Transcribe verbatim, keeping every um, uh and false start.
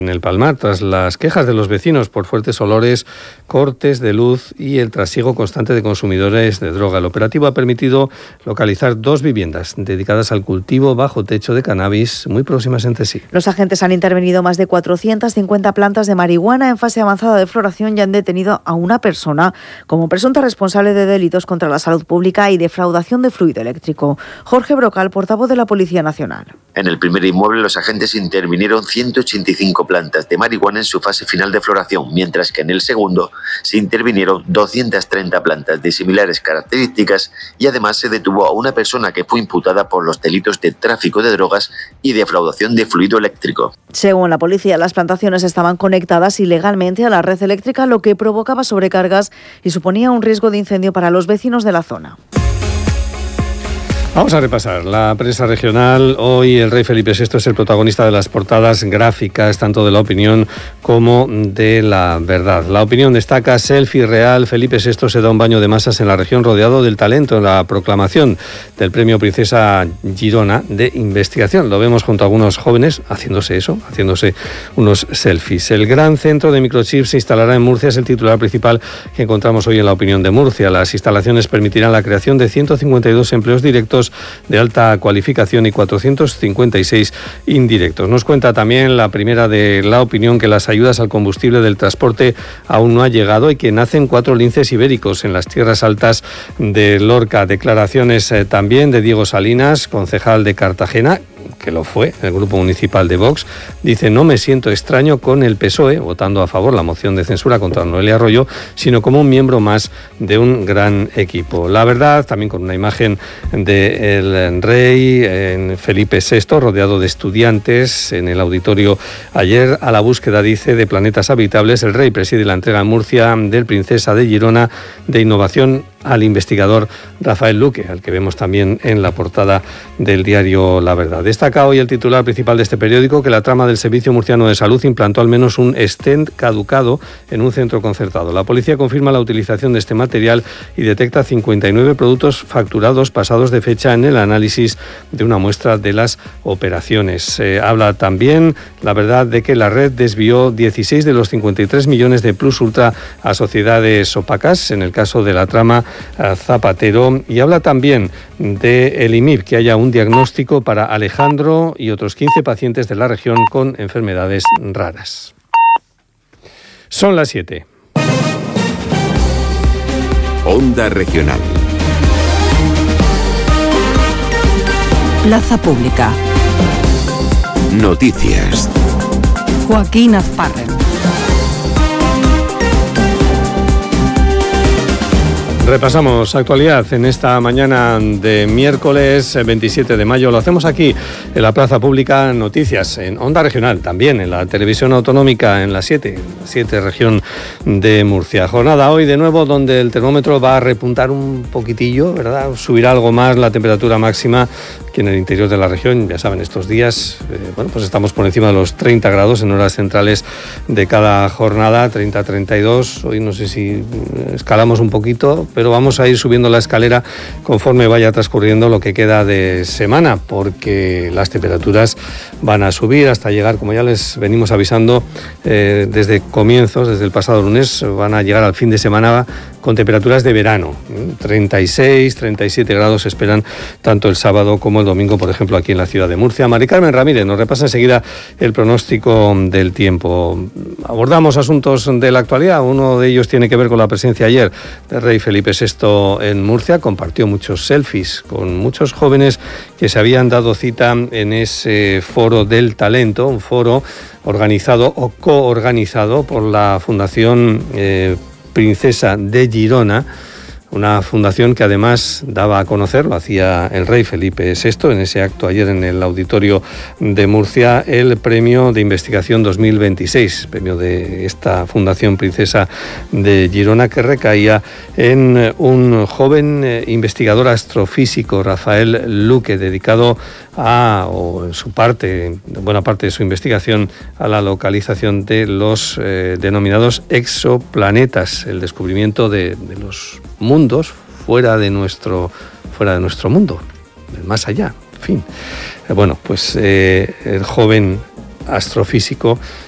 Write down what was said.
En el Palmar, tras las quejas de los vecinos por fuertes olores, cortes de luz y el trasiego constante de consumidores de droga. El operativo ha permitido localizar dos viviendas dedicadas al cultivo bajo techo de cannabis muy próximas entre sí. Los agentes han intervenido más de cuatrocientas cincuenta plantas de marihuana en fase avanzada de floración y han detenido a una persona como presunta responsable de delitos contra la salud pública y defraudación de fluido eléctrico. Jorge Brocal, portavoz de la Policía Nacional. En el primer inmueble, los agentes intervinieron ciento ochenta y cinco plantas de marihuana en su fase final de floración, mientras que en el segundo se intervinieron doscientas treinta plantas de similares características y además se detuvo a una persona que fue imputada por los delitos de tráfico de drogas y defraudación de fluido eléctrico. Según la policía, las plantaciones estaban conectadas ilegalmente a la red eléctrica, lo que provocaba sobrecargas y suponía un riesgo de incendio para los vecinos de la zona. Vamos a repasar la prensa regional. Hoy el rey Felipe sexto es el protagonista de las portadas gráficas, tanto de La Opinión como de La Verdad. La Opinión destaca: selfie real, Felipe sexto se da un baño de masas en la región rodeado del talento, en la proclamación del premio Princesa Girona de investigación. Lo vemos junto a algunos jóvenes haciéndose eso, haciéndose unos selfies. El gran centro de microchips se instalará en Murcia, es el titular principal que encontramos hoy en La Opinión de Murcia. Las instalaciones permitirán la creación de ciento cincuenta y dos empleos directos de alta cualificación y cuatrocientos cincuenta y seis indirectos. Nos cuenta también la primera de La Opinión que las ayudas al combustible del transporte aún no ha llegado y que nacen cuatro linces ibéricos en las tierras altas de Lorca. Declaraciones eh, también de Diego Salinas, concejal de Cartagena, que lo fue, el grupo municipal de Vox. Dice: no me siento extraño con el P S O E votando a favor la moción de censura contra Noelia Arroyo, sino como un miembro más de un gran equipo. La Verdad, también con una imagen del rey en Felipe sexto, rodeado de estudiantes en el auditorio ayer a la búsqueda, dice, de planetas habitables. El rey preside la entrega en Murcia del Princesa de Girona de Innovación al investigador Rafael Luque, al que vemos también en la portada del diario La Verdad. Destaca hoy el titular principal de este periódico que la trama del Servicio Murciano de Salud implantó al menos un stent caducado en un centro concertado. La policía confirma la utilización de este material y detecta cincuenta y nueve productos facturados pasados de fecha en el análisis de una muestra de las operaciones. Eh, habla también La Verdad de que la red desvió dieciséis de los cincuenta y tres millones de plus ultra a sociedades opacas, en el caso de la trama Zapatero, y habla también de el I M I R, que haya un diagnóstico para Alejandro y otros quince pacientes de la región con enfermedades raras. Son las siete. Onda Regional. Plaza Pública. Noticias. Joaquín Azparren. Repasamos actualidad en esta mañana de miércoles veintisiete de mayo. Lo hacemos aquí en la Plaza Pública. Noticias en Onda Regional, también en la televisión autonómica en la siete, siete región de Murcia. Jornada hoy de nuevo donde el termómetro va a repuntar un poquitillo, ¿verdad? Subirá algo más la temperatura máxima que en el interior de la región. Ya saben, estos días, eh, bueno, pues estamos por encima de los treinta grados en horas centrales de cada jornada, treinta a treinta y dos. Hoy no sé si escalamos un poquito, pero vamos a ir subiendo la escalera conforme vaya transcurriendo lo que queda de semana, porque las temperaturas van a subir hasta llegar, como ya les venimos avisando eh, desde comienzos, desde el pasado lunes, van a llegar al fin de semana con temperaturas de verano. treinta y seis, treinta y siete grados se esperan tanto el sábado como el domingo, por ejemplo, aquí en la ciudad de Murcia. Mari Carmen Ramírez nos repasa enseguida el pronóstico del tiempo. Abordamos asuntos de la actualidad. Uno de ellos tiene que ver con la presencia ayer del rey Felipe sexto en Murcia. Compartió muchos selfies con muchos jóvenes que se habían dado cita en ese foro del talento, un foro organizado o coorganizado por la Fundación eh, Princesa de Girona, una fundación que además daba a conocer, lo hacía el rey Felipe sexto en ese acto ayer en el auditorio de Murcia, el premio de investigación dos mil veintiséis, premio de esta Fundación Princesa de Girona, que recaía en un joven investigador astrofísico, Rafael Luque, dedicado a, o en su parte, buena parte de su investigación, a la localización de los eh, denominados exoplanetas, el descubrimiento de, de los mundos fuera de nuestro fuera de nuestro mundo, más allá, en fin. Bueno, pues eh, el joven astrofísico